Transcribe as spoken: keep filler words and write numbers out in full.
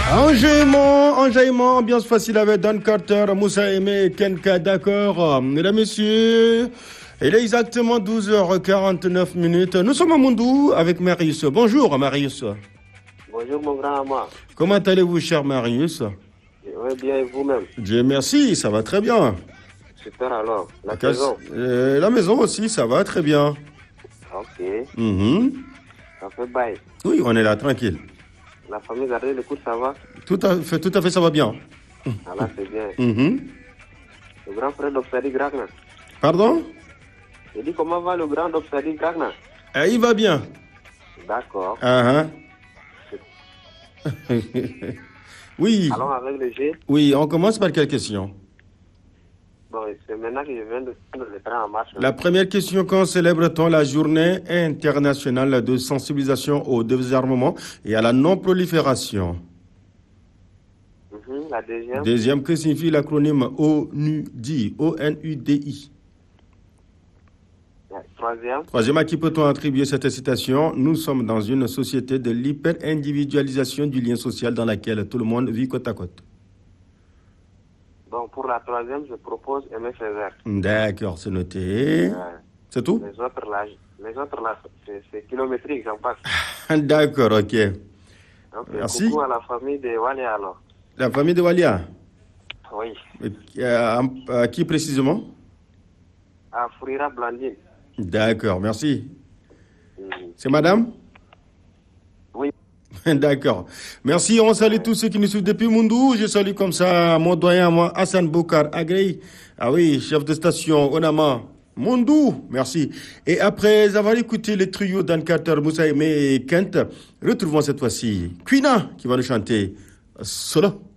Enjaillement, enjaillement, ambiance facile avec Dan Carter, Moussa Aimé, Kenka, d'accord. Mesdames, Messieurs, il est exactement douze heures quarante-neuf minutes. Nous sommes à Mondou avec Marius. Bonjour Marius. Bonjour mon grand Ama. Comment allez-vous cher Marius? Oui, bien et vous-même? Dieu merci, ça va très bien. Super alors. La Qu'est-ce- maison? Euh, la maison aussi, ça va très bien. Ok. Mhm. Ça fait bail. Oui, on est là, tranquille. La famille gardée le coup, ça va? Tout à fait, tout à fait, ça va bien. Ah là, c'est bien. Mhm. Le grand frère d'Obsadi Gragna. Pardon? Je dis comment va le grand d'Obsadi Gragna? Eh, il va bien. D'accord. Ah, hein. Oui, Allons avec le G. oui, on commence par quelle question? Bon, c'est maintenant que je viens de prendre le train en marche. La première question, quand célèbre-t-on la journée internationale de sensibilisation au désarmement et à la non-prolifération? Mhm. La deuxième. Deuxième, que signifie l'acronyme O N U D I? O N U D I. La troisième. Troisième, à qui peut-on attribuer cette citation? Nous sommes dans une société de l'hyper-individualisation du lien social dans laquelle tout le monde vit côte à côte. Bon, pour la troisième, je propose Aimé Césaire. D'accord, c'est noté. Euh, C'est tout? les autres, là, les autres, là, c'est, c'est kilométrique, j'en passe. D'accord, ok. Donc, Merci. coucou à la famille de Wally alors. La famille de Walia, Oui. euh, à qui précisément? À Fourira Blandine. D'accord, merci. Mhm. C'est madame? Oui. D'accord. Merci, on salue tous ceux qui nous suivent depuis Mundou. Je salue comme ça mon doyen, moi, Hassan Boukar Agrey. Ah oui, chef de station, Onama. Mundou, merci. Et après avoir écouté le trio Dan Carter, Moussa Aimé et Kent, retrouvons cette fois-ci Quina qui va nous chanter Solo.